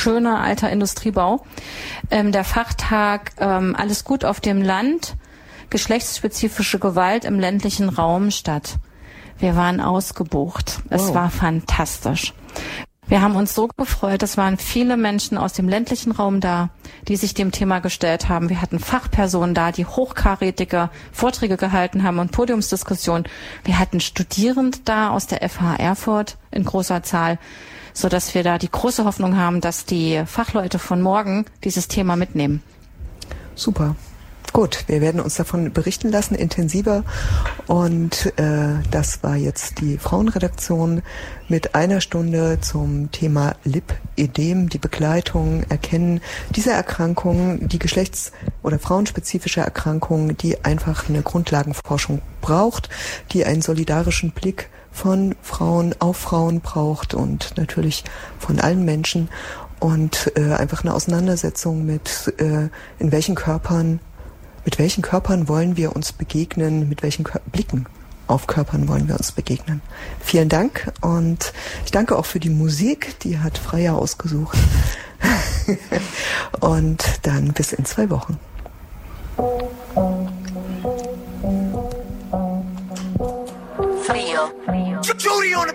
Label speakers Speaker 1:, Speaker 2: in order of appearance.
Speaker 1: schöner alter Industriebau. Der Fachtag Alles gut auf dem Land, geschlechtsspezifische Gewalt im ländlichen Raum statt. Wir waren ausgebucht. Wow. Es war fantastisch. Wir haben uns so gefreut, es waren viele Menschen aus dem ländlichen Raum da, die sich dem Thema gestellt haben. Wir hatten Fachpersonen da, die hochkarätige Vorträge gehalten haben und Podiumsdiskussionen. Wir hatten Studierende da aus der FH Erfurt in großer Zahl, sodass wir da die große Hoffnung haben, dass die Fachleute von morgen dieses Thema mitnehmen.
Speaker 2: Super. Gut, wir werden uns davon berichten lassen, intensiver. Und das war jetzt die Frauenredaktion mit einer Stunde zum Thema Lipödem, die Begleitung, Erkennen dieser Erkrankungen, die geschlechts- oder frauenspezifische Erkrankungen, die einfach eine Grundlagenforschung braucht, die einen solidarischen Blick von Frauen auf Frauen braucht und natürlich von allen Menschen und einfach eine Auseinandersetzung mit mit welchen Körpern wollen wir uns begegnen, mit welchen Blicken auf Körpern wollen wir uns begegnen. Vielen Dank und ich danke auch für die Musik, die hat Freya ausgesucht. Und dann bis in 2 Wochen. Frio.